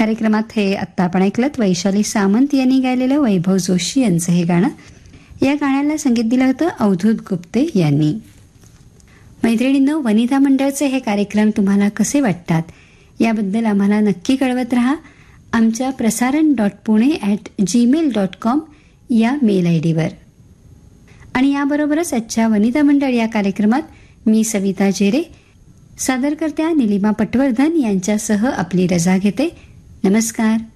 कार्यक्रमात हे आत्ता आपण ऐकलत वैशाली सामंत यांनी गायलेलं वैभव जोशी यांचं हे गाणं. या गाण्याला संगीत दिलं होतं अवधूत गुप्ते यांनी. मैत्रिणींनो, वनिता मंडळचे हे कार्यक्रम तुम्हाला कसे वाटतात याबद्दल आम्हाला नक्की कळवत राहा. आमच्या prasaran.pune@gmail.com या मेल आयडीवर. आणि याबरोबरच आजच्या वनिता मंडळ या कार्यक्रमात मी सविता जेरे, सादरकर्त्या निलिमा पटवर्धन यांच्यासह आपली रजा घेते. नमस्कार.